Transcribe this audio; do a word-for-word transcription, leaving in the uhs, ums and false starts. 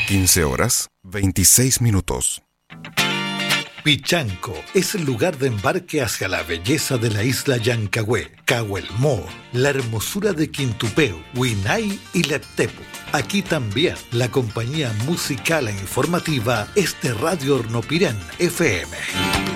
quince horas, veintiséis minutos. Pichanco es el lugar de embarque hacia la belleza de la isla Yancagüe, Cahuelmó, la hermosura de Quintupeu, Huinay y Leptepu. Aquí también la compañía musical e informativa es de Radio Hornopirén F M.